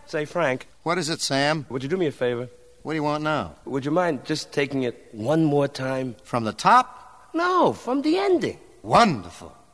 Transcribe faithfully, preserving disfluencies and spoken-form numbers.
Say, Frank. What is it, Sam? Would you do me a favor? What do you want now? Would you mind just taking it one more time? From the top? No, from the ending. Wonderful.